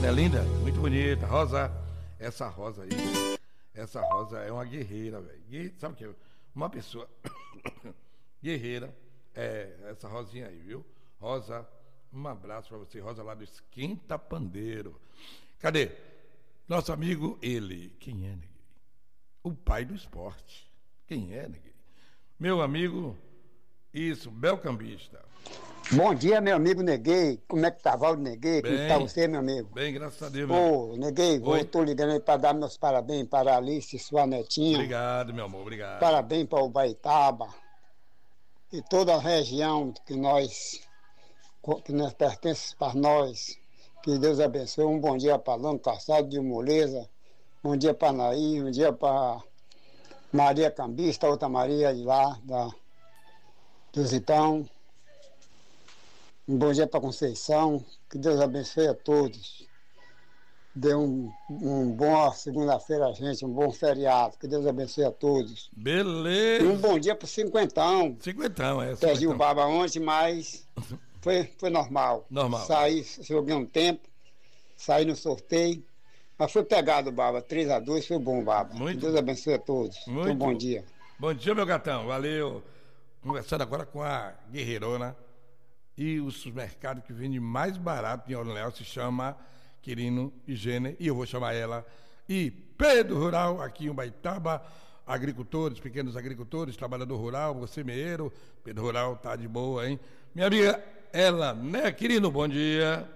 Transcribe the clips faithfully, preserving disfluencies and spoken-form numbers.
Não é linda? Muito bonita. Rosa, essa rosa aí, essa rosa é uma guerreira, velho. Sabe o que é? Uma pessoa guerreira, é essa rosinha aí, viu? Rosa, um abraço pra você, Rosa lá do Esquenta Pandeiro. Cadê? Nosso amigo, ele. Quem é, Neguei? O pai do esporte. Quem é, Neguei? Meu amigo, isso, Belcambista. Bom dia, meu amigo Neguei. Como é que tá, Valdo Neguei? Como Bem, tá você, meu amigo? Bem, graças a Deus, meu Ô, oh, Neguei, vou, tô ligando aí pra dar meus parabéns para a Alice, sua netinha. Obrigado, meu amor, obrigado. Parabéns para o Baitaba e toda a região que nós, que nós pertence para nós. Que Deus abençoe. Um bom dia para Lano Calçado de Moleza. Bom dia para Naí, um dia para Maria Cambista, outra Maria de lá, da, do Zitão. Um bom dia para Conceição, que Deus abençoe a todos. Dê um, um bom segunda-feira a gente, um bom feriado, que Deus abençoe a todos. Beleza! E um bom dia para o cinquentão. Cinquentão, é. Perdi o baba ontem, mas foi, foi normal. Normal. Saí, joguei um tempo, saí no sorteio, mas foi pegado o baba, três a dois, foi bom, baba. Muito que Deus abençoe a todos. Muito um bom dia. Bom dia, meu gatão, valeu. Conversando agora com a guerreirona. E o supermercado que vende mais barato em Ouro se chama Quirino Higiene, e eu vou chamar ela. E Pedro Rural, aqui em Ubaitaba, agricultores, pequenos agricultores, trabalhador rural, você meeiro, Pedro Rural tá de boa, hein? Minha amiga, ela, né, Quirino, bom dia.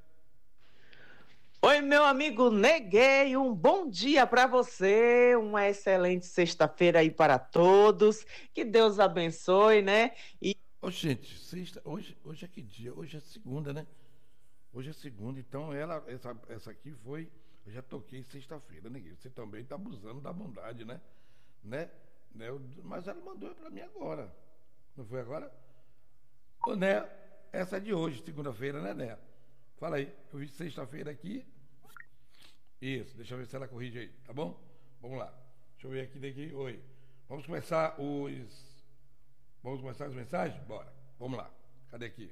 Oi, meu amigo Neguei, um bom dia para você, uma excelente sexta-feira aí para todos, que Deus abençoe, né? E Ô, gente, sexta, hoje, hoje é que dia? Hoje é segunda, né? Hoje é segunda, então ela, essa, essa aqui foi, eu já toquei sexta-feira, né? Você também tá abusando da bondade, né? Né? né? Eu, mas ela mandou pra mim agora, não foi agora? Ô, Né, essa é de hoje, segunda-feira, né, Né? Fala aí, eu vi sexta-feira aqui. Isso, deixa eu ver se ela corrige aí, tá bom? Vamos lá, deixa eu ver aqui daqui, oi. Vamos começar os... Vamos começar as mensagens? Bora. Vamos lá. Cadê aqui?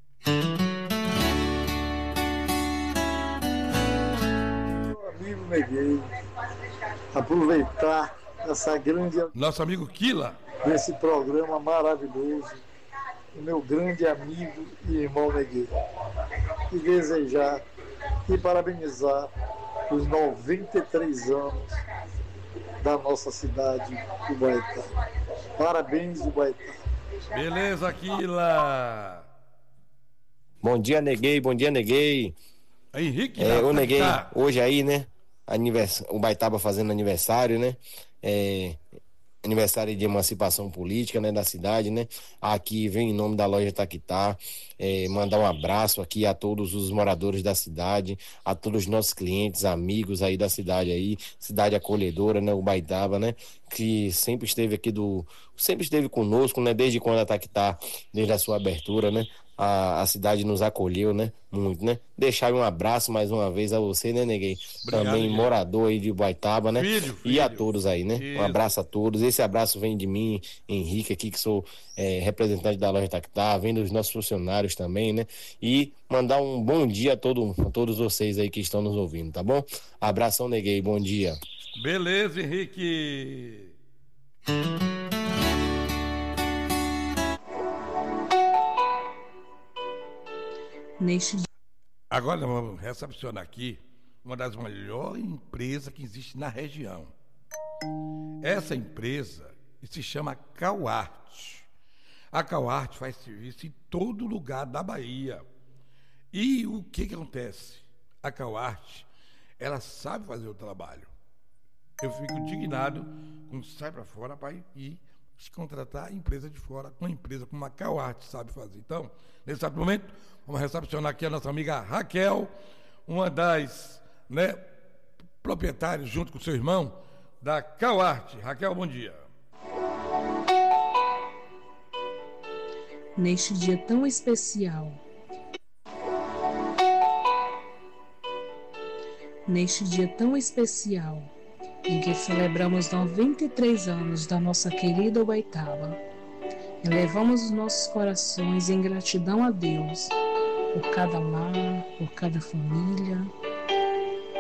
Meu amigo Neguei, aproveitar essa grande... Nosso amigo Kila. Esse programa maravilhoso. O meu grande amigo e irmão Neguei. E desejar e parabenizar os noventa e três anos da nossa cidade, Ubaitá. Parabéns, Ubaitá. Beleza, Kila. Bom dia, Neguei, bom dia, Neguei. Henrique, é, tá, o Neguei, tá. hoje aí, né? Anivers... O Baitaba fazendo aniversário, né? É... Aniversário de emancipação política, né, da cidade, né? Aqui vem em nome da loja Taquitá, é, mandar um abraço aqui a todos os moradores da cidade, a todos os nossos clientes, amigos aí da cidade aí, cidade acolhedora, né, o Baitaba, né? Que sempre esteve aqui do, sempre esteve conosco, né? Desde quando a Taquitá, desde a sua abertura, né? A, a cidade nos acolheu, né? Muito, né? Deixar um abraço mais uma vez a você, né, Neguei? Obrigado, também gente. Morador aí de Ubaitaba, né? Filho, filho. E a todos aí, né? Isso. Um abraço a todos. Esse abraço vem de mim, Henrique, aqui, que sou é, representante da loja Taquitá, vem dos nossos funcionários também, né? E mandar um bom dia a, todo, a todos vocês aí que estão nos ouvindo, tá bom? Abração, Neguei, bom dia. Beleza, Henrique. Neste... Agora vamos recepcionar aqui uma das melhores empresas que existe na região. Essa empresa se chama Cauarte. A Cauarte faz serviço em todo lugar da Bahia. E o que, que acontece? A Cauarte, ela sabe fazer o trabalho. Eu fico indignado quando sai para fora para ir contratar a empresa de fora, uma empresa como a Cauarte sabe fazer. Então, nesse momento, vamos recepcionar aqui a nossa amiga Raquel, uma das, né, proprietárias, junto com seu irmão, da Cauarte. Raquel, bom dia. Neste dia tão especial, neste dia tão especial, em que celebramos noventa e três anos da nossa querida Ubaitaba, elevamos os nossos corações em gratidão a Deus por cada lar, por cada família,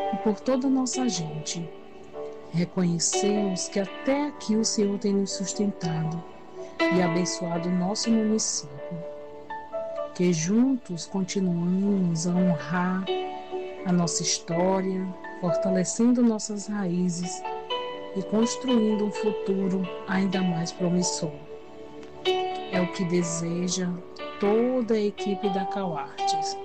e por toda a nossa gente. Reconhecemos que até aqui o Senhor tem nos sustentado e abençoado o nosso município. Que juntos continuamos a honrar a nossa história, fortalecendo nossas raízes e construindo um futuro ainda mais promissor. É o que deseja toda a equipe da Cauartes.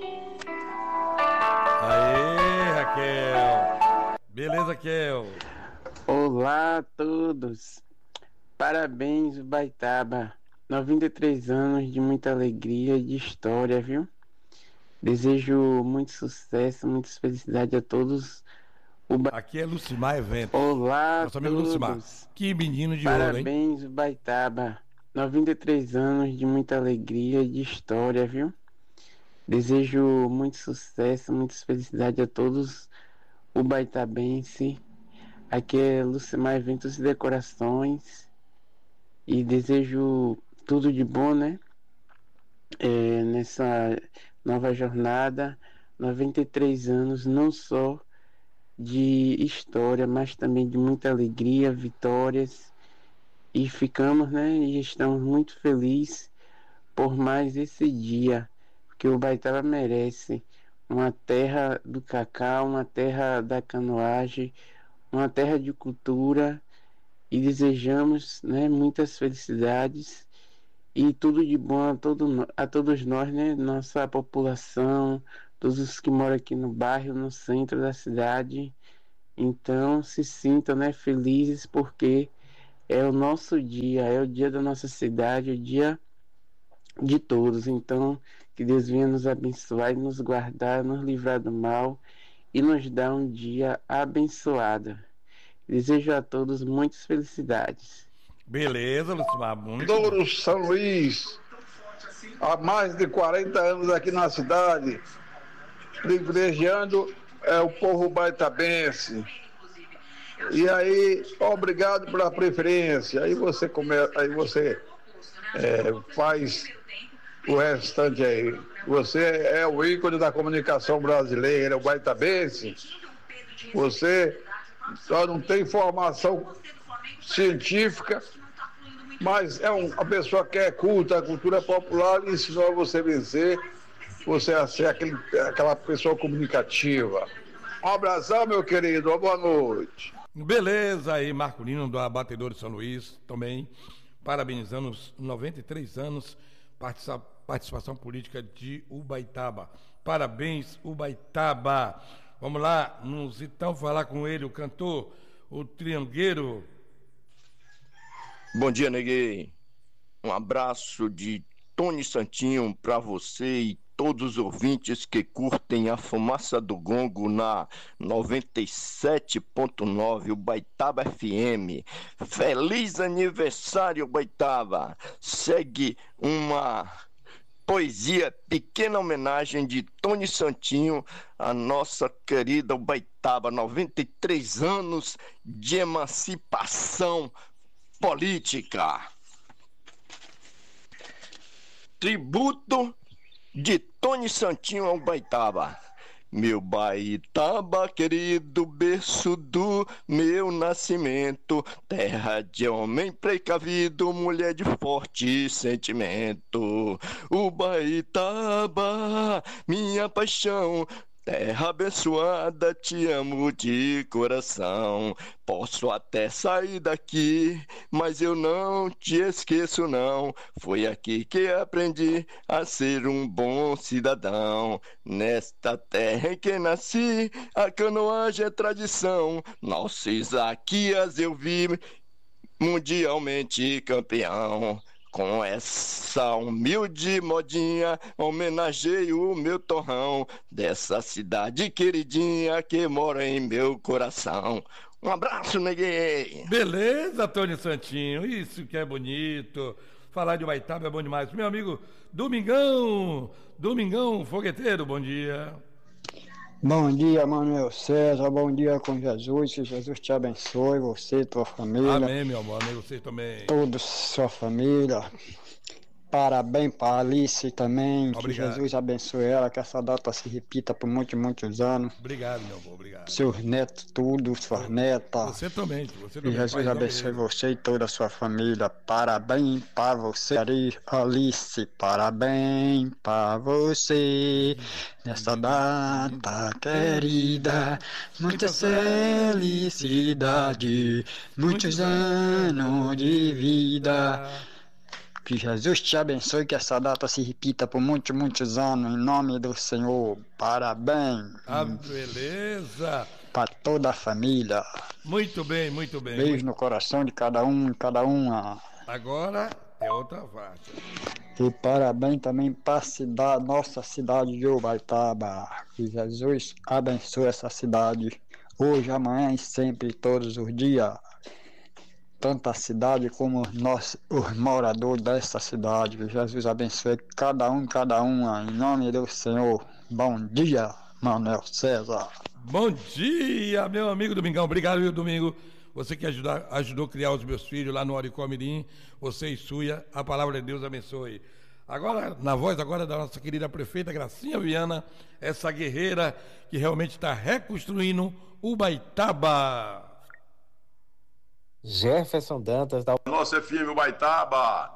Aê, Raquel! Beleza, Raquel? Olá a todos! Parabéns, Ubaitaba! noventa e três anos de muita alegria e de história, viu? Desejo muito sucesso, muita felicidade a todos. Uba... Aqui é Lucimar Evento. Olá Nosso a amigo todos! Lucimar. Que menino de Parabéns, ouro, hein? Parabéns, Ubaitaba! noventa e três anos de muita alegria e de história, viu? Desejo muito sucesso, muita felicidade a todos ubaitabense. Aqui é Lucimar Eventos e Decorações e desejo tudo de bom, né? É, nessa nova jornada, noventa e três anos, não só de história, mas também de muita alegria, vitórias. E ficamos, né? E estamos muito felizes por mais esse dia, porque o Ubaitaba merece uma terra do cacau, uma terra da canoagem, uma terra de cultura, e desejamos, né, muitas felicidades e tudo de bom a, todo, a todos nós, né, nossa população, todos os que moram aqui no bairro, no centro da cidade. Então se sintam, né, felizes, porque é o nosso dia, é o dia da nossa cidade, o dia de todos. Então que Deus venha nos abençoar e nos guardar, nos livrar do mal e nos dar um dia abençoado. Desejo a todos muitas felicidades. Beleza, Lucimar. Muito Douro São Luís, há mais de quarenta anos aqui na cidade, privilegiando é, o povo baitabense. E aí, obrigado pela preferência. Aí você, come, aí você é, faz o restante aí. Você é o ícone da comunicação brasileira, o baitabense. Você só não tem formação científica, mas é um, uma pessoa que é culta, a cultura popular ensinou você a vencer, você a ser aquele, aquela pessoa comunicativa. Um abração, meu querido, boa noite. Beleza aí, Marco Lino, do Abatedor de São Luís, também parabenizando os noventa e três anos, participa, participação política de Ubaitaba. Parabéns, Ubaitaba. Vamos lá, nos então falar com ele, o cantor, o triangueiro. Bom dia, Neguei. Um abraço de Tony Santinho para você e todos os ouvintes que curtem a fumaça do gongo na noventa e sete ponto nove, Ubaitaba F M. Feliz aniversário, Ubaitaba. Segue uma poesia, pequena homenagem de Tony Santinho à nossa querida Ubaitaba, noventa e três anos de emancipação política. Tributo de Tony Santinho ao Ubaitaba. Meu Baitaba, querido berço do meu nascimento, terra de homem precavido, mulher de forte sentimento. Ubaitaba, minha paixão, terra abençoada, te amo de coração. Posso até sair daqui, mas eu não te esqueço não. Foi aqui que aprendi a ser um bom cidadão. Nesta terra em que nasci, a canoagem é tradição. Nosso Isaquias eu vi mundialmente campeão. Com essa humilde modinha, homenageio o meu torrão, dessa cidade queridinha que mora em meu coração. Um abraço, neguei! Beleza, Tony Santinho, isso que é bonito. Falar de Ubaitaba é bom demais. Meu amigo Domingão, Domingão Fogueteiro, bom dia. Bom dia, Manuel César, bom dia com Jesus, que Jesus te abençoe, você e tua família. Amém, meu amor, amém, vocês também. Todos, sua família. Parabéns para Alice também. Obrigado. Que Jesus abençoe ela, que essa data se repita por muitos, muitos anos. Obrigado, meu avô, obrigado. Seus netos, tudo, suas netas. Você também, você Que também. Jesus pai, abençoe você e toda a sua família. Parabéns para você, Alice. Parabéns para você. Nessa data querida. Muita felicidade. Muitos anos de vida. Que Jesus te abençoe, que essa data se repita por muitos, muitos anos, em nome do Senhor. Parabéns. Ah, beleza. Para toda a família. Muito bem, muito bem. Beijo muito... no coração de cada um, cada uma. Agora é outra faixa. E parabéns também para a cidade, nossa cidade de Ubaitaba. Que Jesus abençoe essa cidade, hoje, amanhã e sempre, todos os dias. Tanto a cidade como nós, os moradores dessa cidade. Que Jesus abençoe cada um, cada uma, em nome do Senhor. Bom dia, Manuel César. Bom dia, meu amigo Domingão. Obrigado, viu, Domingo. Você que ajudar, ajudou a criar os meus filhos lá no Oricó Mirim. Você e Suia, a palavra de Deus abençoe. Agora, na voz agora da nossa querida prefeita Gracinha Viana, essa guerreira que realmente está reconstruindo Ubaitaba. Jefferson Dantas da Nossa F M Ubaitaba.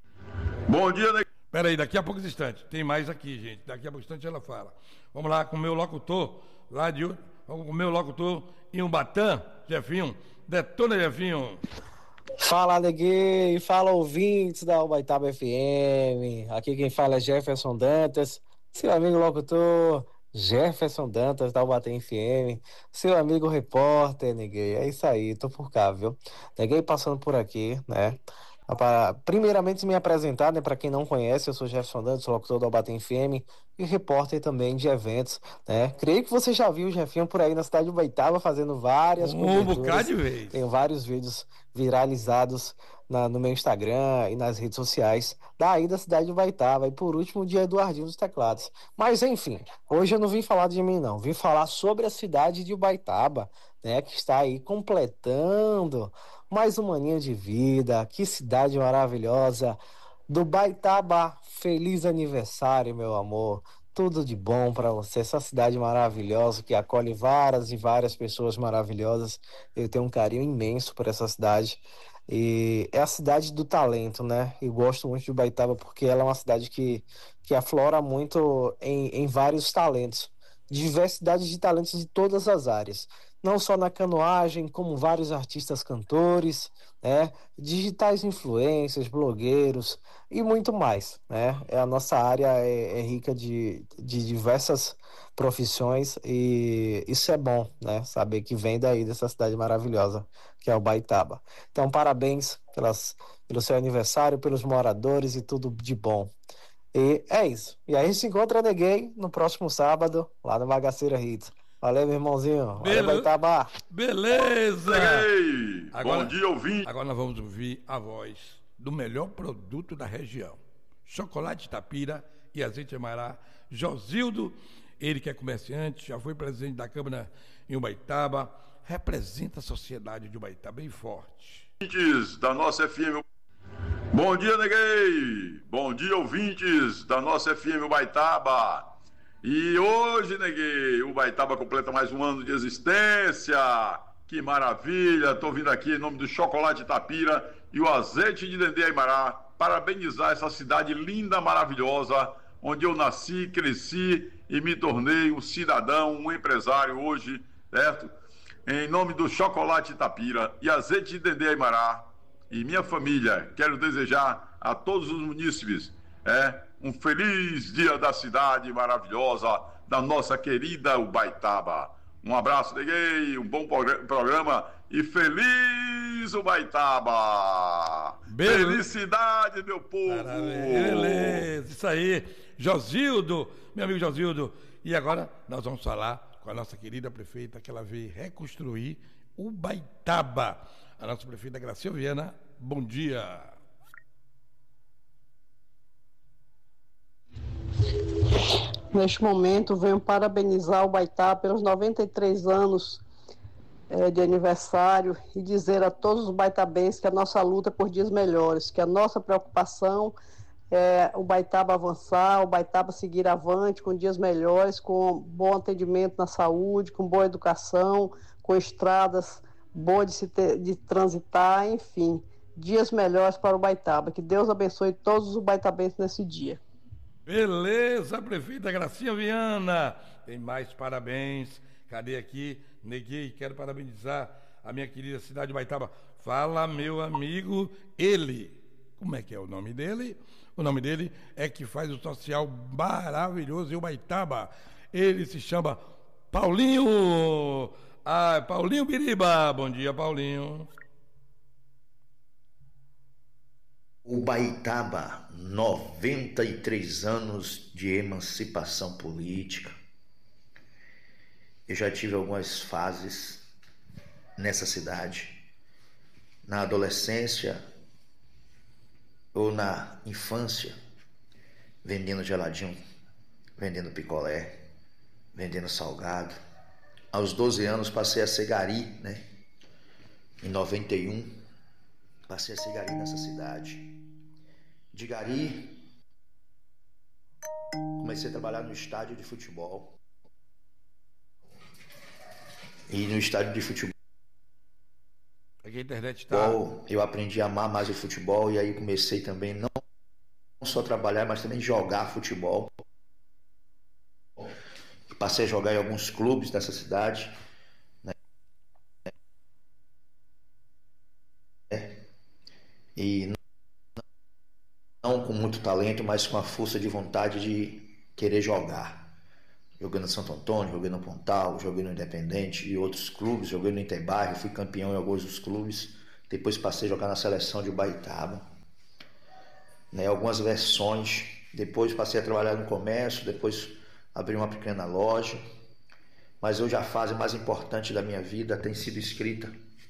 Bom dia, né? Peraí, daqui a poucos instantes. Tem mais aqui, gente. Daqui a poucos instantes ela fala. Vamos lá com o meu locutor, lá de... Vamos com o meu locutor em Ubatã, Jefinho. Detona, Jefinho. Fala, Neguei. Fala, ouvintes da Ubaitaba F M. Aqui quem fala é Jefferson Dantas, seu amigo locutor Jefferson Dantas da Ubatã F M, seu amigo repórter, Neguei. É isso aí, tô por cá, viu? Neguei passando por aqui, né? Para, primeiramente me apresentar, né? Para quem não conhece, eu sou Jefferson Dantas, sou locutor da Ubatã F M e repórter também de eventos, né? Creio que você já viu o Jefinho por aí na cidade de Ubaitaba fazendo várias Um bocado de vez. Tenho vários vídeos viralizados na, no meu Instagram e nas redes sociais daí da cidade de Ubaitaba. E por último, o dia Eduardinho dos teclados. Mas enfim, hoje eu não vim falar de mim não, vim falar sobre a cidade de Ubaitaba, né? Que está aí completando mais um aninho de vida. Que cidade maravilhosa. Do Ubaitaba, feliz aniversário, meu amor. Tudo de bom para você. Essa cidade maravilhosa que acolhe várias e várias pessoas maravilhosas. Eu tenho um carinho imenso por essa cidade. E é a cidade do talento, né? Eu gosto muito de Ubaitaba porque ela é uma cidade que, que aflora muito em, em vários talentos. Diversidade de talentos de todas as áreas. Não só na canoagem, como vários artistas cantores, né? Digitais influencers, blogueiros e muito mais, né? A nossa área é, é rica de, de diversas profissões e isso é bom, né? Saber que vem daí dessa cidade maravilhosa que é Ubaitaba. Então, parabéns pelas, pelo seu aniversário, pelos moradores e tudo de bom. E é isso. E aí a gente se encontra, Neguei, no próximo sábado, lá no Bagaceira Hits. Valeu, meu irmãozinho. Valeu, Ubaitaba. Beleza! Cheguei! Agora, Bom dia, ouvinte. Agora nós vamos ouvir a voz do melhor produto da região. Chocolate Tapira e azeite Amará. Josildo, ele que é comerciante, já foi presidente da Câmara em Ubaitaba, representa a sociedade de Ubaitaba bem forte. Ouvintes da nossa F M. Bom dia, Neguei! Bom dia, ouvintes da nossa F M Ubaitaba. E hoje, Neguei, Ubaitaba completa mais um ano de existência. Que maravilha! Estou vindo aqui em nome do Chocolate Tapira e o azeite de Dendê Aimará, parabenizar essa cidade linda, maravilhosa, onde eu nasci, cresci e me tornei um cidadão, um empresário hoje, certo? Em nome do Chocolate Tapira e azeite de Dendê Aimará e minha família, quero desejar a todos os munícipes é, um feliz dia da cidade maravilhosa da nossa querida Ubaitaba. Um abraço, Neguei, um bom programa e feliz Ubaitaba! Beleza. Felicidade, meu povo! Parabéns. Beleza, isso aí. Josildo, meu amigo Josildo. E agora nós vamos falar com a nossa querida prefeita, que ela veio reconstruir Ubaitaba. A nossa prefeita Gracinha Viana, bom dia. Neste momento, venho parabenizar o Ubaitaba pelos noventa e três anos é, de aniversário e dizer a todos os baitabenses que a nossa luta é por dias melhores, que a nossa preocupação é, o Baitaba avançar, o Baitaba seguir avante com dias melhores, com bom atendimento na saúde, com boa educação, com estradas boas de, se ter, de transitar, enfim, dias melhores para o Baitaba. Que Deus abençoe todos os baitabenses nesse dia. Beleza, prefeita Gracinha Viana. Tem mais parabéns. Cadê aqui? Neguei, quero parabenizar a minha querida cidade de Baitaba. Fala, meu amigo, ele. Como é que é o nome dele? O nome dele é que faz o social maravilhoso em Baitaba. Ele se chama Paulinho. Ah, Paulinho Biriba. Bom dia, Paulinho. O Baitaba, noventa e três anos de emancipação política. Eu já tive algumas fases nessa cidade. Na adolescência ou na infância, vendendo geladinho, vendendo picolé, vendendo salgado. Aos doze anos passei a ser gari, né? Em noventa e um, passei a ser gari nessa cidade. De gari, comecei a trabalhar no estádio de futebol. E no estádio de futebol, aqui a internet tá... eu aprendi a amar mais o futebol e aí comecei também não só trabalhar, mas também jogar futebol. Passei a jogar em alguns clubes dessa cidade, né? E não com muito talento, mas com a força de vontade de querer jogar. Joguei no Santo Antônio, joguei no Pontal, joguei no Independente e outros clubes, joguei no Interbairro, fui campeão em alguns dos clubes. Depois passei a jogar na seleção de Baitaba, né, algumas versões. Depois passei a trabalhar no comércio, depois abri uma pequena loja. Mas hoje a fase mais importante da minha vida tem sido escrita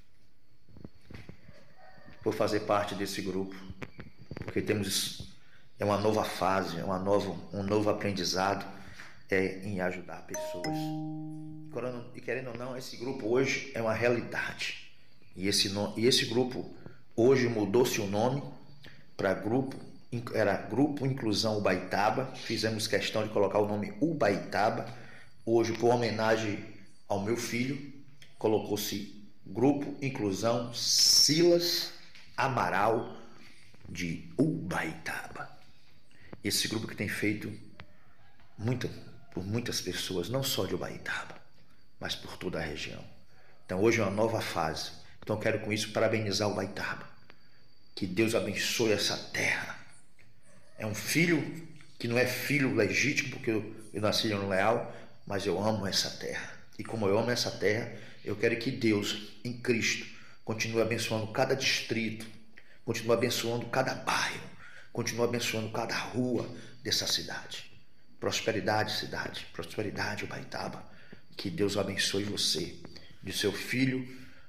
por fazer parte desse grupo, porque temos é uma nova fase, é uma nova, um novo aprendizado. É em ajudar pessoas. E querendo ou não, esse grupo hoje é uma realidade. E esse, e esse grupo hoje mudou-se o nome para grupo, era Grupo Inclusão Ubaitaba. Fizemos questão de colocar o nome Ubaitaba. Hoje, por homenagem ao meu filho, colocou-se Grupo Inclusão Silas Amaral de Ubaitaba. Esse grupo que tem feito muita por muitas pessoas, não só de Ubaitaba, mas por toda a região. Então hoje é uma nova fase. Então quero com isso parabenizar o Ubaitaba. Que Deus abençoe essa terra. É um filho que não é filho legítimo, porque eu, eu nasci no Leal, mas eu amo essa terra. E como eu amo essa terra, eu quero que Deus, em Cristo, continue abençoando cada distrito, continue abençoando cada bairro, continue abençoando cada rua dessa cidade. Prosperidade, cidade, prosperidade, Ubaitaba. Que Deus abençoe você, de seu filho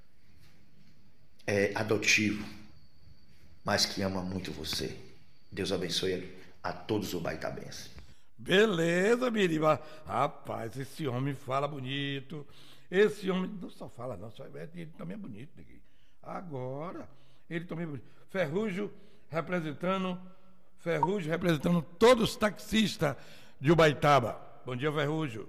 é, adotivo, mas que ama muito você. Deus abençoe a todos os baitabenses. Beleza, Biriba. Rapaz, esse homem fala bonito. Esse homem não só fala, não, só, ele também é bonito. Aqui. Agora, ele também é bonito. Ferrugem representando, Ferrugem representando todos os taxistas de Ubaitaba. Bom dia, Ferrugem.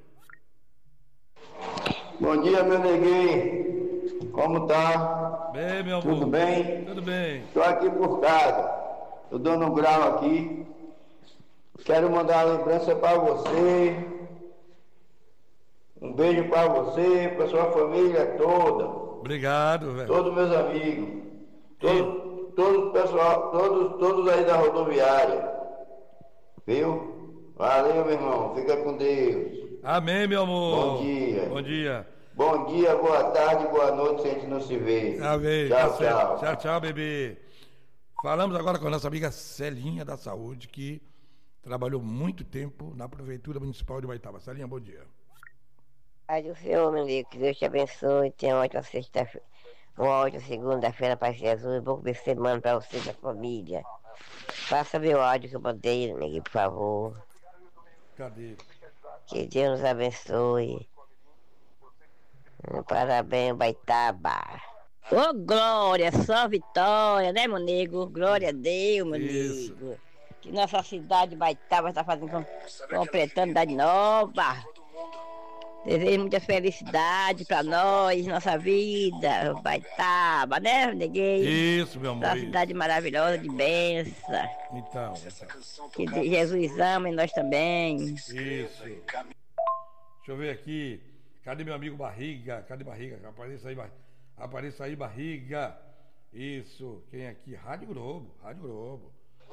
Bom dia, meu neguinho. Como tá? Bem, meu amor. Tudo bem? Tudo bem. Estou aqui por casa. Estou dando um grau aqui. Quero mandar uma lembrança para você. Um beijo para você, para sua família toda. Obrigado, velho. Todos meus amigos. Todos, todos pessoal, todos, todos aí da rodoviária. Viu? Valeu, meu irmão. Fica com Deus. Amém, meu amor. Bom dia. Bom dia. Bom dia, boa tarde, boa noite, se a gente não se vê. Amém. Tchau, Tá tchau. Tchau, tchau, bebê. Falamos agora com a nossa amiga Celinha da Saúde, que trabalhou muito tempo na Prefeitura Municipal de Ubaitaba. Celinha, bom dia. Pai do Senhor, meu amigo, que Deus te abençoe. Tenha uma ótima sexta-feira, uma ótima segunda-feira, Pai Jesus. Bom começo de semana para você e da família. Faça meu áudio que eu mandei, amigo, por favor. Cadê? Que Deus nos abençoe. Parabéns, Ubaitaba. Ô, oh, glória, só vitória, né, meu nego? Glória a Deus, meu Isso. nego. que nossa cidade Baitaba está fazendo, completando idade nova. Desejo muita felicidade para nós, nossa vida, Baitaba, né, Neguinho? Isso, meu amor. Uma isso. cidade maravilhosa, de bênção. Então, então. Que de- Jesus ama e nós também. Isso. Deixa eu ver aqui. Cadê meu amigo Barriga? Cadê Barriga? Apareça aí, Bar- Apareça aí, Barriga. Isso. Quem é aqui? Rádio Globo. Rádio Globo.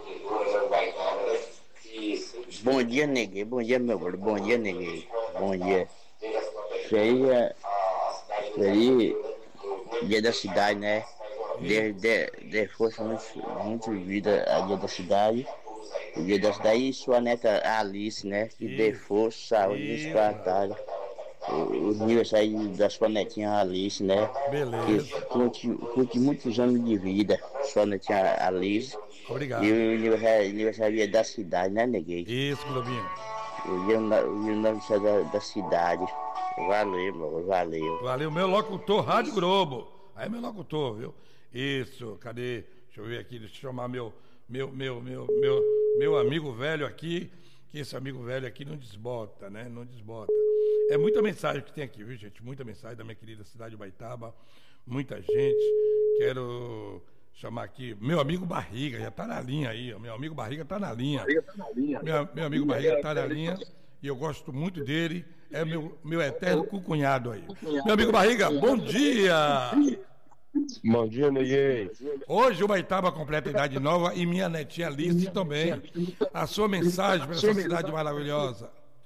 Bom dia, Neguinho. Bom dia, meu gordo. Bom dia, Neguinho. Bom dia. Isso aí é. Isso aí. Dia da cidade, né? De, de, de força muito, muito vida a dia da cidade. O dia da cidade e sua neta Alice, né? Que dê força, saúde e espartalho. O aniversário da sua netinha Alice, né? Beleza. Que curte, curte muitos anos de vida. Sua netinha Alice. Obrigado. E o aniversário, aniversário da cidade, né, Neguinho? Isso, Globinho. O dia, o dia aniversário da, da cidade. Valeu, meu, valeu. Valeu, meu locutor, Rádio Globo. Aí, meu locutor, viu? Isso, cadê? Deixa eu ver aqui, deixa eu chamar meu, meu, meu, meu, meu, meu amigo velho aqui, que esse amigo velho aqui não desbota, né? Não desbota. É muita mensagem que tem aqui, viu, gente? Muita mensagem da minha querida cidade de Baitaba. Muita gente. Quero chamar aqui meu amigo Barriga, já tá na linha aí, ó. Meu amigo Barriga tá na linha. Meu, meu amigo Barriga tá na linha e eu gosto muito dele. É meu, meu eterno cucunhado aí. Meu amigo Barriga, bom dia! Bom dia, Neguinho. Hoje o Baitaba completa a idade nova e minha netinha Alice também. A sua mensagem para essa cidade maravilhosa.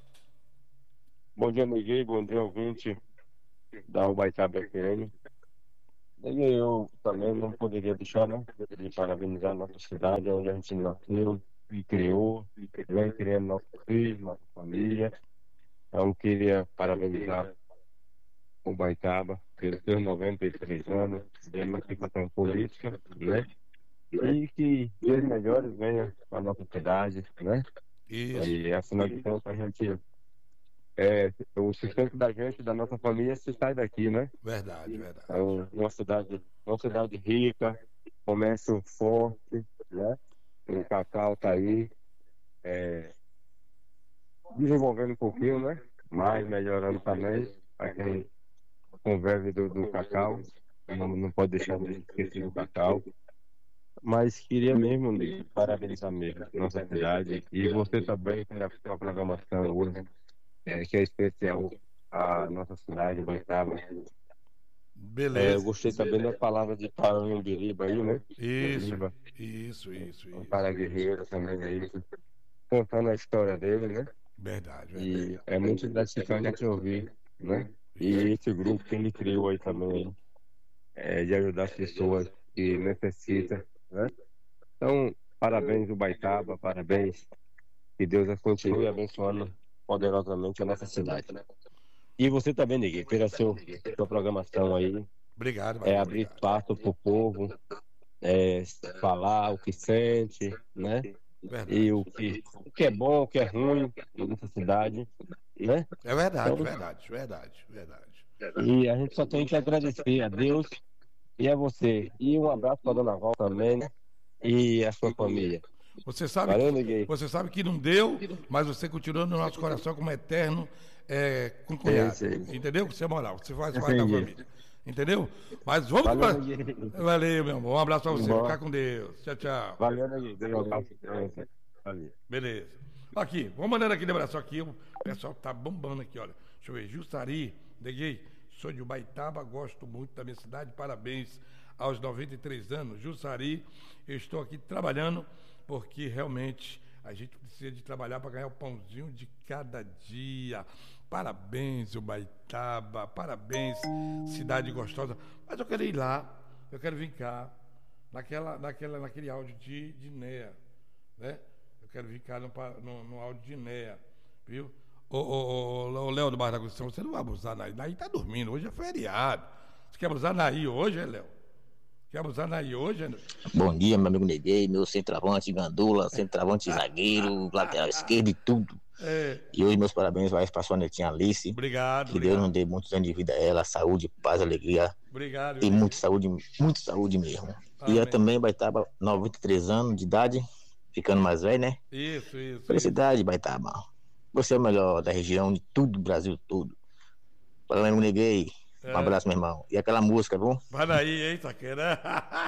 Bom dia, Neguinho. Bom dia, ouvinte da Baitaba F M. Neguinho, eu também não poderia deixar, né, de parabenizar a nossa cidade, onde a gente nasceu e criou, e vem criando nossos filhos, nossa família. Então, queria parabenizar o Baitaba pelos seus noventa e três anos de emancipação política, né? E que dias melhores venham para a nossa cidade, né? Isso. E afinal de contas, a gente. É, o sustento da gente, da nossa família, se sai daqui, né? Verdade, verdade. Então, uma cidade, uma cidade rica, comércio forte, né? O cacau tá aí, é, desenvolvendo um pouquinho, né? Mas melhorando também. Para quem converve do, do cacau, não, não pode deixar de esquecer do cacau. Mas queria mesmo né, parabenizar mesmo nossa cidade. E você também, pela sua programação hoje, é, que é especial a nossa cidade, Baitaba. Beleza. É, eu gostei também da palavra de Paragumbiriba aí, né? Isso, Biriba. isso, isso, isso. Para Guerreiro também aí, contando a história dele, né? Verdade, verdade. E é muito gratificante a gente ouvir, né? E esse grupo que ele criou aí também, é, de ajudar as pessoas que necessitam, né? Então, parabéns o Baitaba, parabéns. Que Deus continue abençoando poderosamente a nossa cidade. E você também, Neguinho, pela seu, sua programação aí. Obrigado, É abrir espaço para o povo, é, falar o que sente, né? Verdade. E o que, o que é bom, o que é ruim nessa cidade, né? É verdade, Então, verdade, verdade, verdade. E a gente só tem que agradecer a Deus e a você. E um abraço para a Dona Val também, né? E a sua família. Você sabe, Valeu, que, você sabe que não deu, mas você continua no nosso coração como eterno é, concunhado. Sim, sim. Entendeu? Você é moral, você faz parte da Entendi. família. Entendeu? Mas vamos Valeu, pra... Neguinho. Valeu, meu amor. Um abraço pra você. Bom. Fica com Deus. Tchau, tchau. Valeu, Neguinho. Deus abençoe. Valeu. Beleza. Aqui, vamos mandando aquele abraço aqui. O pessoal tá bombando aqui, olha. Deixa eu ver. Jussari, Neguei, sou de Ubaitaba, gosto muito da minha cidade. Parabéns aos noventa e três anos. Jussari, eu estou aqui trabalhando porque realmente a gente precisa de trabalhar para ganhar o pãozinho de cada dia. Parabéns, Ubaitaba, parabéns, cidade gostosa. Mas eu quero ir lá, eu quero vir cá, naquela, naquela, naquele áudio de, de Néa, né? Eu quero vir cá no, no, no áudio de Néa, viu? Ô, ô, ô, ô Léo do Bairro da Constituição, você não vai abusar Naí. Naí tá dormindo, hoje é feriado. Você quer abusar Naí hoje, é, Léo? Quer abusar Naí hoje, é? Bom dia, meu amigo Neguei, meu centroavante Gandula, centroavante zagueiro, lateral esquerdo e tudo. É. E hoje meus parabéns vai para sua netinha Alice. Obrigado. Que Deus não dê muitos anos de vida a ela, saúde, paz, alegria. Obrigado. E muita saúde, muita saúde mesmo. Amém. E eu também vai estar noventa e três anos de idade. ficando mais velho, né? Isso, isso. Felicidade, Baitaba. Você é o melhor da região, de tudo do Brasil, tudo. Falando, neguei. Um É. abraço, meu irmão. E aquela música, viu? Vai daí, hein, Saqueira?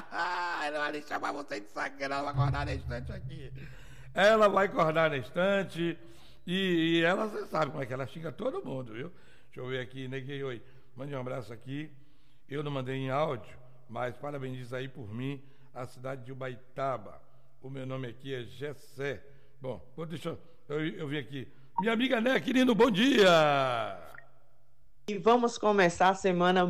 Ela vai chamar você de Saqueira, ela vai acordar na estante aqui. Ela vai acordar na estante e, e ela, você sabe como é que ela xinga todo mundo, viu? Deixa eu ver aqui, neguei, oi. Mande um abraço aqui. Eu não mandei em áudio, mas parabeniza aí por mim a cidade de Ubaitaba. O meu nome aqui é Gessé. Bom, deixa eu, eu, eu vim aqui. Minha amiga Né, querido, bom dia! E vamos começar a semana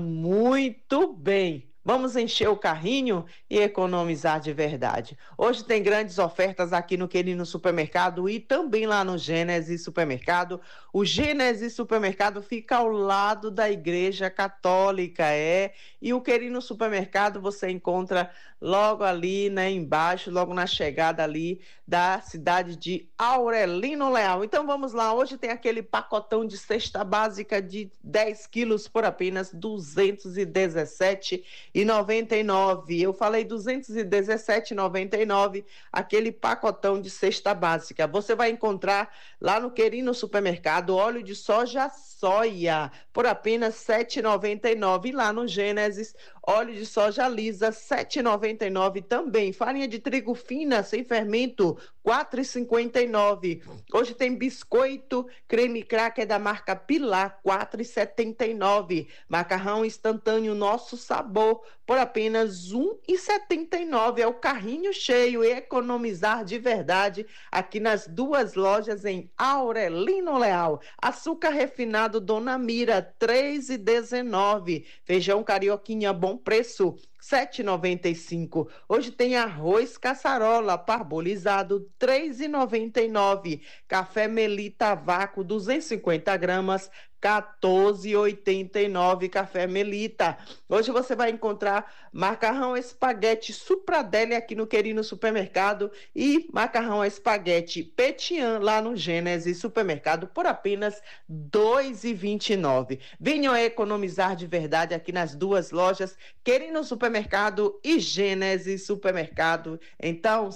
muito bem. Vamos encher o carrinho e economizar de verdade. Hoje tem grandes ofertas aqui no Querino Supermercado e também lá no Gênesis Supermercado. O Gênesis Supermercado fica ao lado da Igreja Católica, é. E o Querino Supermercado você encontra logo ali, né, embaixo, logo na chegada ali da cidade de Aurelino Leal. Então vamos lá, hoje tem aquele pacotão de cesta básica de dez quilos por apenas duzentos e dezessete reais e noventa e nove centavos. Eu falei duzentos e dezessete reais e noventa e nove centavos, aquele pacotão de cesta básica. Você vai encontrar lá no Querino Supermercado óleo de soja soia por apenas sete reais e noventa e nove centavos. E lá no Gênesis, óleo de soja lisa, sete reais e noventa e nove centavos também. Farinha de trigo fina, sem fermento, quatro reais e cinquenta e nove centavos. Hoje tem biscoito creme cracker da marca Pilar, quatro reais e setenta e nove centavos. Macarrão instantâneo Nosso Sabor, por apenas um real e setenta e nove centavos. É o carrinho cheio e economizar de verdade aqui nas duas lojas em Aurelino Leal. Açúcar refinado Dona Mira, três reais e dezenove centavos. Feijão carioquinha bom preço, sete reais e noventa e cinco centavos. Hoje tem arroz caçarola parbolizado, três reais e noventa e nove centavos. Café Melita vácuo, duzentos e cinquenta gramas, quatorze reais e oitenta e nove centavos. Café Melita. Hoje você vai encontrar macarrão espaguete Supradelli aqui no Querino Supermercado e macarrão espaguete Petian lá no Gênesis Supermercado por apenas dois reais e vinte e nove centavos. Venham economizar de verdade aqui nas duas lojas, Querino Supermercado e Gênesis Supermercado. Então,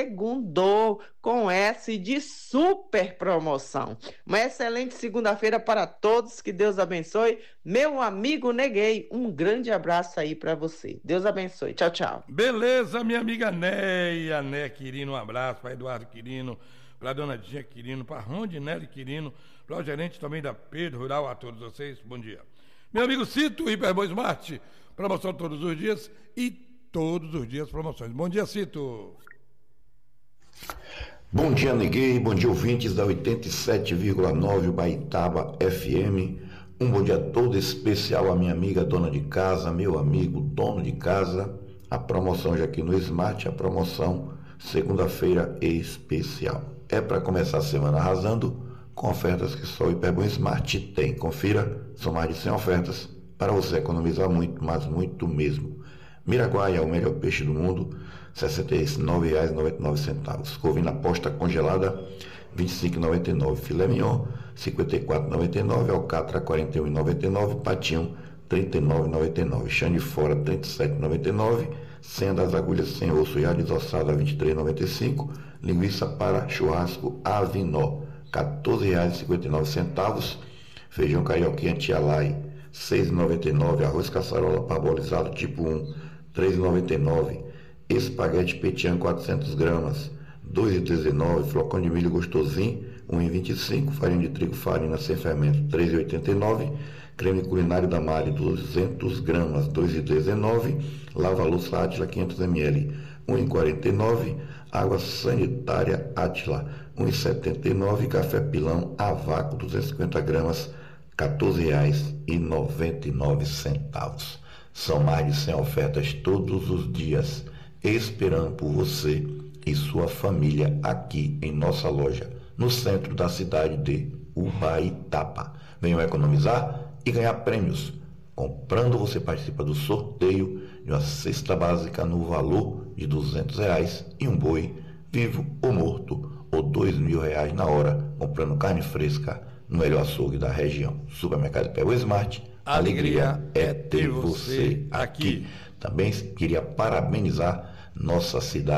segundou com S de super promoção. Uma excelente segunda-feira para todos, que Deus abençoe. Meu amigo Neguei, um grande abraço aí para você. Deus abençoe. Tchau, tchau. Beleza, minha amiga Neia, Né Quirino, um abraço para Eduardo Quirino, para Dona Dinha Quirino, para Rondinelli Quirino, para o gerente também da Pedro Rural, a todos vocês, bom dia. Meu amigo Cito, Hiperboa Smart, promoção todos os dias e todos os dias promoções. Bom dia, Cito. Bom dia, Neguei, bom dia, ouvintes da oitenta e sete vírgula nove Ubaitaba F M. Um bom dia todo especial à minha amiga dona de casa, meu amigo dono de casa. A promoção já aqui no Smart, a promoção segunda-feira especial. É para começar a semana arrasando com ofertas que só o Hiperbom Smart tem. Confira, são mais de cem ofertas para você economizar muito, mas muito mesmo. Miraguaia, o melhor peixe do mundo, sessenta e nove reais e noventa e nove centavos. Corvina posta congelada, vinte e cinco reais e noventa e nove centavos. Filé mignon, cinquenta e quatro reais e noventa e nove centavos. Alcatra, quarenta e um reais e noventa e nove centavos. Patinho, trinta e nove reais e noventa e nove centavos. Chã de fora, trinta e sete reais e noventa e nove centavos. Senha das agulhas sem osso já desossada, vinte e três reais e noventa e cinco centavos. Linguiça para churrasco Avinó, quatorze reais e cinquenta e nove centavos. Feijão carioquinha Tialai, seis reais e noventa e nove centavos. Arroz caçarola parbolizado tipo um, três reais e noventa e nove centavos. Espaguete Petian quatrocentas gramas, dois reais e dezenove centavos. Flocão de milho gostosinho, um real e vinte e cinco centavos. Farinha de trigo farina sem fermento, três reais e oitenta e nove centavos. Creme culinário da Mari, duzentas gramas, dois reais e dezenove centavos. Lava-louça Átila, quinhentos mililitros, um real e quarenta e nove centavos. Água sanitária Átila, um real e setenta e nove centavos. Café Pilão a vácuo, duzentas e cinquenta gramas, quatorze reais e noventa e nove centavos. São mais de cem ofertas todos os dias, esperando por você e sua família aqui em nossa loja, no centro da cidade de Ubaitaba. Venham economizar e ganhar prêmios. Comprando, você participa do sorteio de uma cesta básica no valor de duzentos reais e um boi, vivo ou morto, ou dois mil reais na hora, comprando carne fresca no melhor açougue da região. Supermercado Hiperbom Smart, alegria, alegria é ter você aqui. aqui. Também queria parabenizar nossa cidade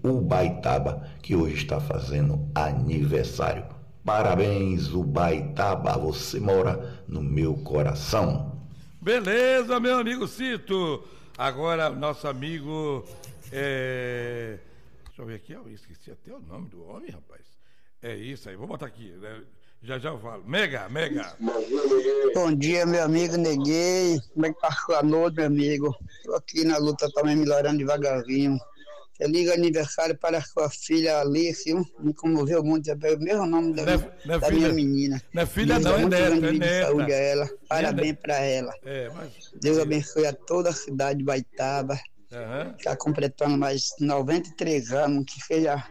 Ubaitaba, que hoje está fazendo aniversário. Parabéns, Ubaitaba, você mora no meu coração. Beleza, meu amigo Cito. Agora, nosso amigo... É... Deixa eu ver aqui, eu esqueci até o nome do homem, rapaz. É isso aí, vou botar aqui, né? Já já eu falo. Mega, Mega. Bom dia, meu amigo Neguei. Como é que passou a noite, meu amigo? Estou aqui na luta também, melhorando devagarzinho. Feliz aniversário para a sua filha Alice, viu? Me comoveu muito, é o mesmo nome da, não é, não é da filha, minha menina. Não é filha, Deus não, é neta, é de neta. saúde a ela. Parabéns para ela. É, mas... Deus abençoe a toda a cidade de Baitaba. Uhum. Está completando mais noventa e três anos, que seja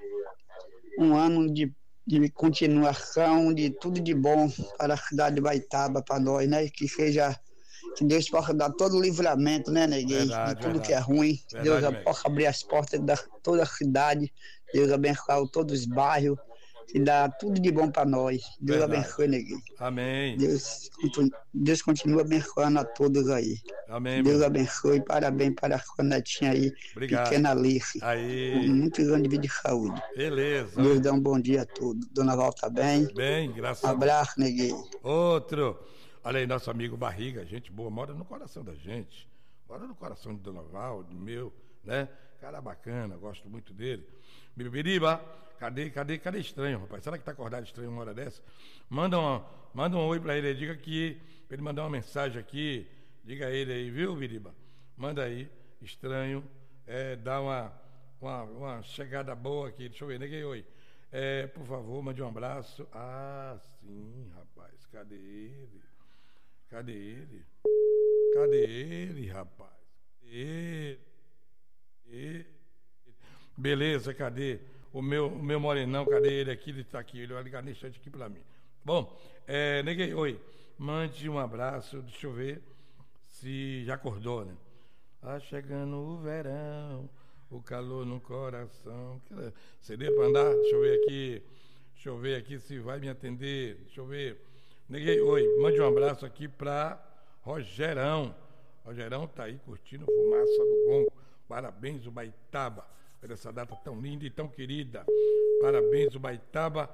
um ano de, de continuação, de tudo de bom para a cidade de Baitaba, para nós, né? Que seja, que Deus possa dar todo o livramento, né, Neguinho? Verdade, de tudo verdade. que é ruim. Verdade, Deus Neguinho. possa abrir as portas de toda a cidade. Deus abençoe todos os bairros. E dá tudo de bom para nós. Deus Verdade. abençoe, Neguinho. Amém. Deus, Deus continua abençoando a todos aí. Amém. Deus meu. abençoe. Parabéns para a sua netinha aí, Obrigado. pequena Alice. Aí. Com muitos anos de vida e saúde. Beleza. Deus dá um bom dia a todos. Dona Val tá bem? Bem, graças Um a Deus. abraço, Neguinho. Outro. Olha aí, nosso amigo Barriga, gente boa, mora no coração da gente. Mora no coração de Dona Val, do meu, né? Cara bacana, gosto muito dele. Bibiriba, cadê, cadê, cadê estranho, rapaz? Será que tá acordado estranho uma hora dessa? Manda, uma, manda um oi pra ele aí, diga que, pra ele mandar uma mensagem aqui, diga a ele aí, viu, Biriba? Manda aí, estranho, é, dá uma, uma, uma chegada boa aqui, deixa eu ver, neguei oi. É, por favor, mande um abraço. Ah, sim, rapaz, cadê ele? Cadê ele? Cadê ele, rapaz? Cadê ele? Cadê? Beleza, cadê? O meu, o meu morenão, cadê ele aqui? Ele tá aqui, ele vai ligar nesse instante aqui pra mim. Bom, é, neguei, oi, mande um abraço, deixa eu ver se já acordou, né? Tá chegando o verão, o calor no coração. Seria pra andar? Deixa eu ver aqui, deixa eu ver aqui se vai me atender, deixa eu ver. Neguei, oi, mande um abraço aqui pra Rogerão. Rogerão tá aí curtindo Fumaça do Gongo. Parabéns, Ubaitaba, por essa data tão linda e tão querida. Parabéns, Ubaitaba,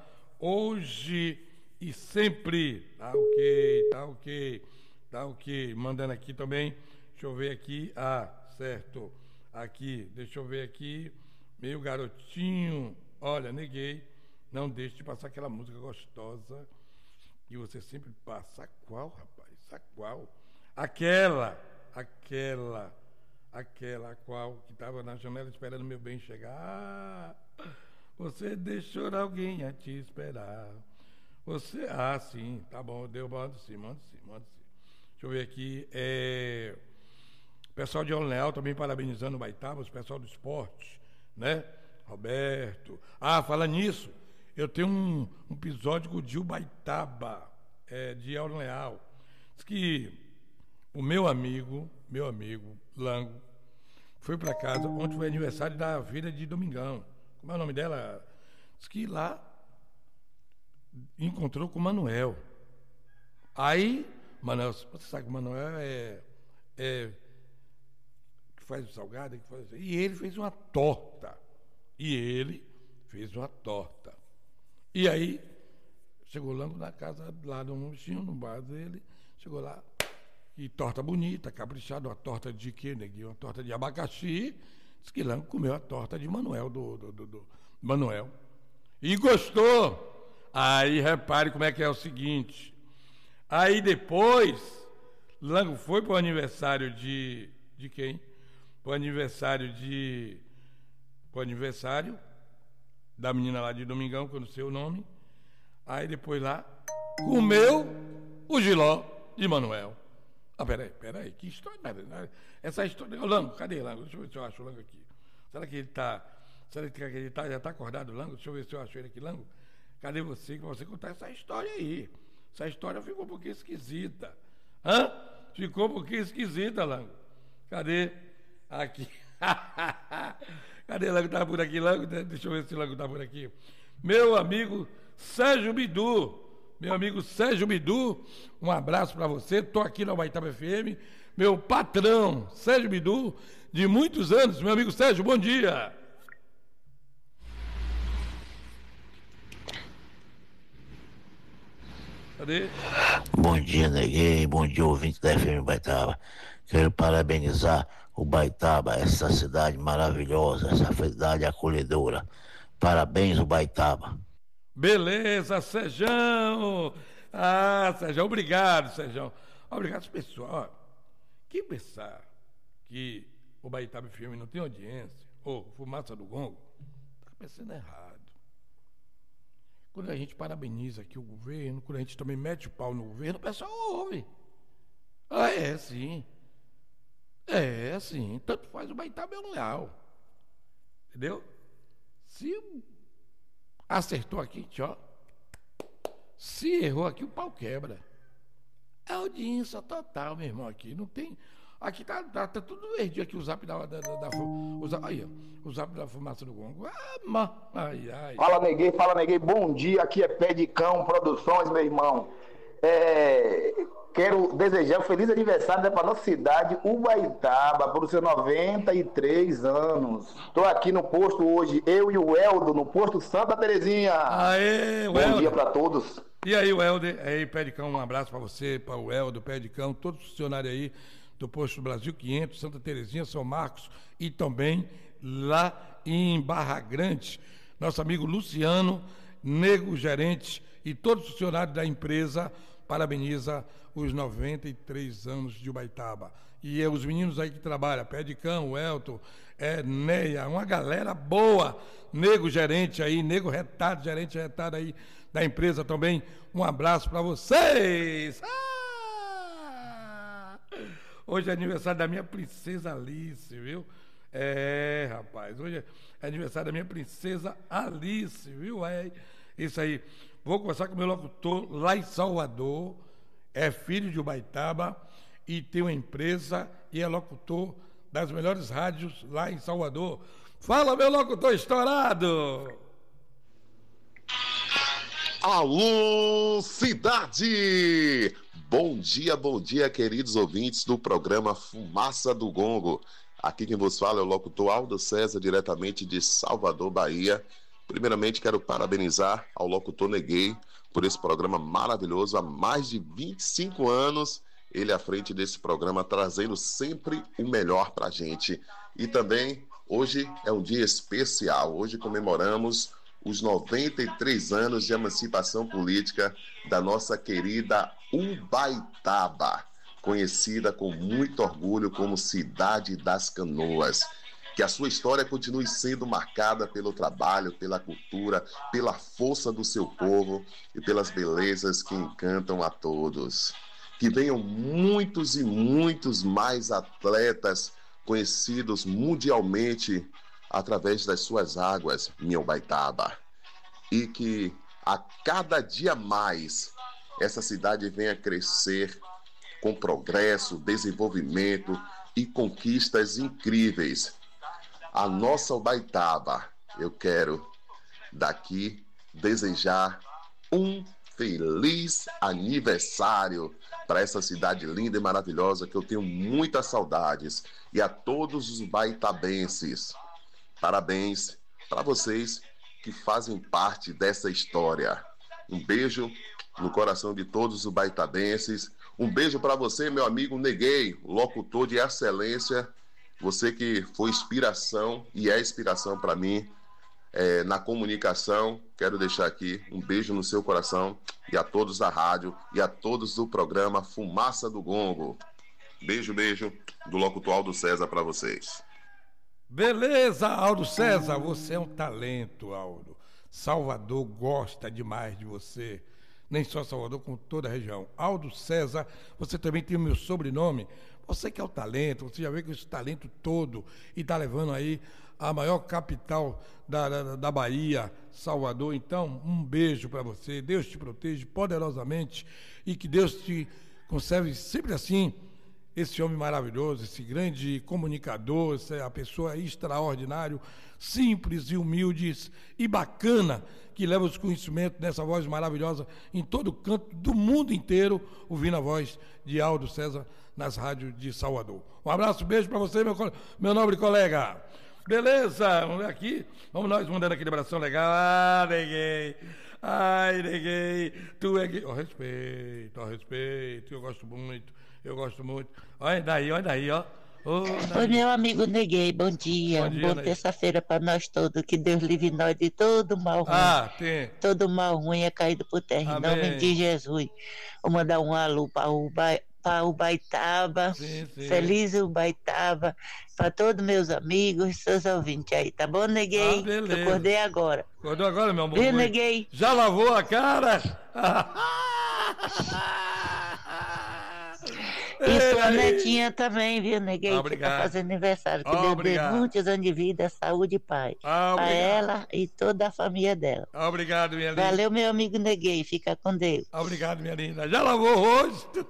hoje e sempre. Tá ok, tá ok, tá ok. Mandando aqui também, deixa eu ver aqui. Ah, certo. Aqui, deixa eu ver aqui. Meu garotinho, olha, neguei. Não deixe de passar aquela música gostosa que você sempre passa. A qual, rapaz? A qual? Aquela, aquela, aquela a qual que estava na janela esperando meu bem chegar. Ah, você deixou alguém a te esperar. Você, ah, sim, tá bom, deu, mando sim, mando sim, mando sim. Deixa eu ver aqui, é... pessoal de Oleal também parabenizando o Baitaba, o pessoal do esporte, né? Roberto. Ah, falando nisso, eu tenho um, um episódio de Ubaitaba, é, de El Leal. Diz que o meu amigo, meu amigo, Lango, foi para casa, ontem foi aniversário da filha de Domingão. Como é o nome dela? Diz que lá encontrou com o Manuel. Aí, Manuel, você sabe que o Manuel é, é que faz o salgado, que faz, e ele fez uma torta. E ele fez uma torta. E aí, chegou lá na casa, lá no Muxinho, no bar dele, chegou lá, e torta bonita, caprichada, uma torta de quê, neguinho? Uma torta de abacaxi. Diz que Lango comeu a torta de Manuel, do, do, do, do Manuel. E gostou. Aí, repare como é que é o seguinte. Aí depois, Lango foi para o aniversário de... De quem? Para o aniversário de... Para o aniversário da menina lá de Domingão, que eu não sei o nome. Aí depois lá, comeu o giló de Manuel. Ah, peraí, peraí, que história. Essa história. Ô, Lango, cadê Lango? Deixa eu ver se eu acho o Lango aqui. Será que ele está. Será que ele tá, já está acordado, Lango? Deixa eu ver se eu acho ele aqui, Lango. Cadê você? Que você contar essa história aí. Essa história ficou um pouquinho esquisita. Hã? Ficou um pouquinho esquisita, Lango. Cadê? Aqui. Cadê Lango? Tá por aqui, Lango? Deixa eu ver se o Lango tá por aqui. Meu amigo Sérgio Bidu. Meu amigo Sérgio Bidu, um abraço para você. Estou aqui na Ubaitaba F M. Meu patrão, Sérgio Bidu, de muitos anos. Meu amigo Sérgio, bom dia. Cadê? Bom dia, Neguei. Bom dia, ouvinte da F M Baitaba. Quero parabenizar o Baitaba, essa cidade maravilhosa, essa cidade acolhedora. Parabéns, o Baitaba. Beleza, Sejão. Ah, Sejão, obrigado, Sejão. Obrigado, pessoal. Quem pensar que o Baitaba F M não tem audiência, ou Fumaça do Gongo, tá pensando errado. Quando a gente parabeniza aqui o governo, quando a gente também mete o pau no governo, o pessoal ouve. Ah, é, sim. É, sim. Tanto faz, o Baitaba é um leal. Entendeu? Se acertou aqui, ó. Se errou aqui, o pau quebra. É audiência total, meu irmão, aqui. Não tem... Aqui tá, tá, tá tudo verdinho aqui, o zap da... da, da, da o zap, aí, ó. O zap da Fumaça do Gongo. Ah, ma, ai, ai. Fala, Neguei, fala, Neguei. Bom dia, aqui é Pé de Cão Produções, meu irmão. É... Quero desejar um feliz aniversário, né, para nossa cidade, Ubaitaba, por seus noventa e três anos. Estou aqui no posto hoje, eu e o Eldo, no posto Santa Terezinha. Aê, o Bom Eldo. dia para todos. E aí, o Helder, aí, Pé de Cão, um abraço para você, para o Helder, Pé de Cão, todos os funcionários aí do posto Brasil quinhentos, Santa Terezinha, São Marcos e também lá em Barra Grande, nosso amigo Luciano, Nego Gerente e todos os funcionários da empresa, parabeniza os noventa e três anos de Ubaitaba. E é, os meninos aí que trabalham, Pé de Cão, o Elton, é, Neia, uma galera boa, Nego Gerente aí, Nego Retado, Gerente Retado aí da empresa também, um abraço para vocês! Ah! Hoje é aniversário da minha princesa Alice, viu? É, rapaz, hoje é aniversário da minha princesa Alice, viu? É isso aí. Vou conversar com o meu locutor lá em Salvador, é filho de Ubaitaba e tem uma empresa e é locutor das melhores rádios lá em Salvador. Fala, meu locutor estourado! Alô, cidade! Bom dia, bom dia, queridos ouvintes do programa Fumaça do Gongo. Aqui quem vos fala é o locutor Aldo César, diretamente de Salvador, Bahia. Primeiramente, quero parabenizar ao locutor Neguei por esse programa maravilhoso. Há mais de vinte e cinco anos, ele à frente desse programa, trazendo sempre o melhor pra gente. E também, hoje é um dia especial. Hoje comemoramos os noventa e três anos de emancipação política da nossa querida Ubaitaba, conhecida com muito orgulho como Cidade das Canoas. Que a sua história continue sendo marcada pelo trabalho, pela cultura, pela força do seu povo e pelas belezas que encantam a todos. Que venham muitos e muitos mais atletas conhecidos mundialmente através das suas águas, minha Ubaitaba. E que a cada dia mais essa cidade venha crescer com progresso, desenvolvimento e conquistas incríveis. A nossa Ubaitaba, eu quero daqui desejar um feliz aniversário para essa cidade linda e maravilhosa que eu tenho muitas saudades. E a todos os baitabenses, parabéns para vocês que fazem parte dessa história. Um beijo no coração de todos os baitabenses. Um beijo para você, meu amigo Neguei, locutor de excelência. Você que foi inspiração e é inspiração para mim é, na comunicação. Quero deixar aqui um beijo no seu coração e a todos da rádio e a todos do programa Fumaça do Gongo. Beijo, beijo do locutor Aldo César para vocês. Beleza, Aldo César, você é um talento, Aldo. Salvador gosta demais de você. Nem só Salvador, como toda a região. Aldo César, você também tem o meu sobrenome. Você que é o talento, você já vê que esse talento todo e está levando aí a maior capital da, da, da Bahia, Salvador. Então, um beijo para você. Deus te proteja poderosamente e que Deus te conserve sempre assim. Esse homem maravilhoso, esse grande comunicador, essa pessoa extraordinária, simples e humilde e bacana, que leva os conhecimentos dessa voz maravilhosa em todo canto do mundo inteiro, ouvindo a voz de Aldo César nas rádios de Salvador. Um abraço, beijo para você, meu, meu nobre colega. Beleza, vamos ver aqui. Vamos nós mandando aquele abração legal. Ah, neguei. Ai, neguei. Tu é que. Ó, respeito, ó, respeito. Eu gosto muito, eu gosto muito. Olha daí, olha daí, ó. Ô, Oi, meu amigo Neguei, bom dia. Bom dia, Boa Ney. terça-feira para nós todos. Que Deus livre nós de todo mal ruim. Ah, tem. Todo mal ruim é caído por terra. Em nome Amém. de Jesus. Vou mandar um alô para o Ba- para Ubaitaba. Sim, sim. Feliz Ubaitaba. Para todos meus amigos, seus ouvintes aí. Tá bom, Neguei? Ah, beleza. Eu acordei agora. Acordou agora, meu amor? Viu, Neguei? Já lavou a cara? E sua netinha também, viu, Neguei? Que Obrigado. tá fazendo aniversário. Que Ah, Deus dê obrigado. muitos anos de vida, saúde e paz. Ah, Para obrigado. ela e toda a família dela. Obrigado, minha linda. Valeu, meu amigo Neguei. Fica com Deus. Obrigado, minha linda. Já lavou o rosto?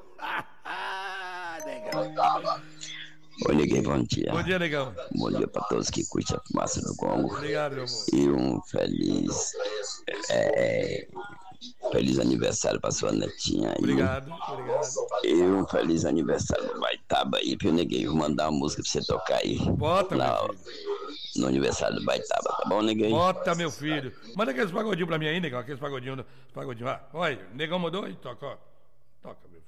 Oi, Neguei, bom dia. Bom dia, negão. Bom dia para todos que curtem a fumaça do gongo. Obrigado, meu amor. E um feliz, é, feliz aniversário para sua netinha aí. Obrigado, obrigado. E um feliz aniversário do Baitaba aí, Pio Neguei. Vou mandar uma música pra você tocar aí. Bota, na, meu no aniversário do Baitaba, tá bom, Neguei? Bota, meu filho. Manda aqueles pagodinhos pra mim aí, negão. Aqueles pagodinhos. Pagodinhos. Ah, olha, negão mandou e toca, ó. Toca, meu filho.